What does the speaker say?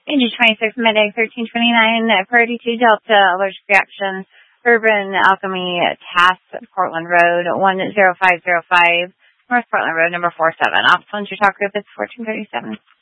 Indy 26, Medic 1329, Priority 2 Delta, allergic reaction, Urban Alchemy, Task, Portland Road, 10505, North Portland Road, number 47. Office 1, your talk group is 1437.